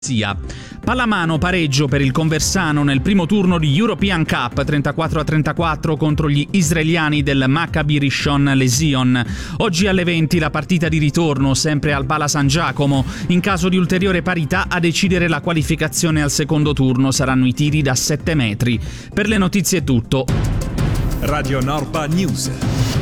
Pallamano pareggio per il Conversano nel primo turno di European Cup 34-34 contro gli israeliani del Maccabi Rishon Lezion. Oggi alle 20 la partita di ritorno sempre al Pala San Giacomo. In caso di ulteriore parità a decidere la qualificazione al secondo turno saranno i tiri da 7 metri. Per le notizie è tutto. Radio Norpa News.